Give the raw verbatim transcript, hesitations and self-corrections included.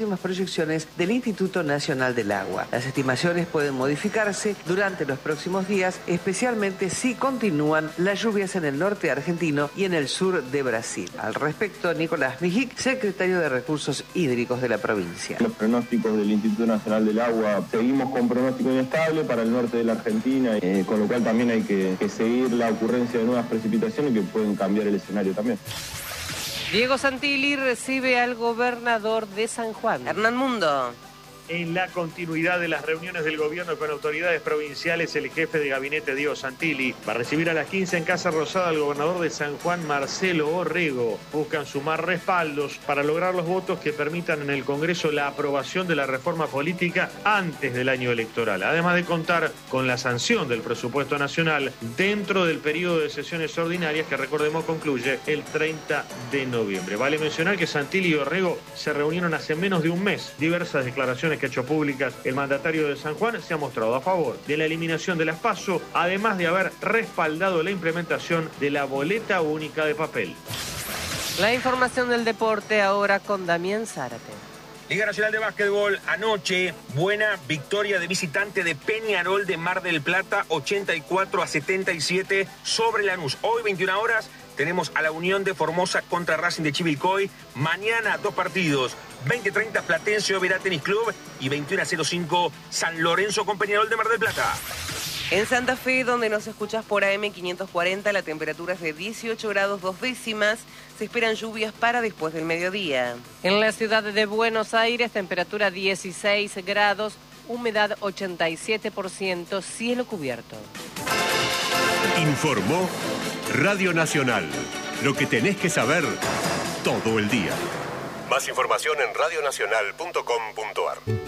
proyecciones del Instituto Nacional del Agua. Las estimaciones pueden modificarse durante los próximos días, especialmente si continúan las lluvias en el norte argentino y en el sur de Brasil. Al respecto, Nicolás Mijic, secretario de Recursos Hídricos de la provincia. Los pronósticos del Instituto Nacional del Agua, seguimos con pronóstico inestable para el norte de la Argentina, eh, con lo cual también hay que, que seguir la ocurrencia de nuevas precipitaciones que pueden cambiar el escenario también. Diego Santilli recibe al gobernador de San Juan. Hernán Mundo. En la continuidad de las reuniones del gobierno con autoridades provinciales, el jefe de gabinete Diego Santilli va a recibir a las quince en Casa Rosada al gobernador de San Juan, Marcelo Orrego. Buscan sumar respaldos para lograr los votos que permitan en el Congreso la aprobación de la reforma política antes del año electoral, además de contar con la sanción del presupuesto nacional dentro del periodo de sesiones ordinarias que, recordemos, concluye el treinta de noviembre. Vale mencionar que Santilli y Orrego se reunieron hace menos de un mes. Diversas declaraciones que ha hecho públicas el mandatario de San Juan se ha mostrado a favor de la eliminación de las PASO, además de haber respaldado la implementación de la boleta única de papel. La información del deporte ahora con Damián Zárate. Liga Nacional de Básquetbol, anoche, buena victoria de visitante de Peñarol de Mar del Plata, ochenta y cuatro a setenta y siete sobre Lanús. Hoy, veintiuna horas, tenemos a la Unión de Formosa contra Racing de Chivilcoy. Mañana, dos partidos, veinte treinta Platense Oberá Tenis Club y veintiuno cero cinco San Lorenzo con Peñarol de Mar del Plata. En Santa Fe, donde nos escuchas por A M quinientos cuarenta, la temperatura es de dieciocho grados dos décimas. Se esperan lluvias para después del mediodía. En la ciudad de Buenos Aires, temperatura dieciséis grados, humedad ochenta y siete por ciento, cielo cubierto. Informó Radio Nacional. Lo que tenés que saber todo el día. Más información en radionacional punto com punto ar.